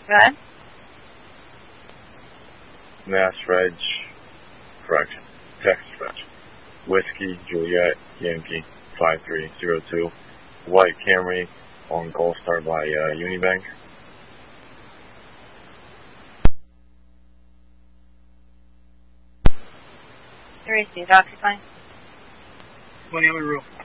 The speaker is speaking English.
ahead. Mass Reg, correction, text Reg. Whiskey, Juliet, Yankee, 5302. White Camry on Gold Star by Unibank. Received, occupying. 20 on the roof.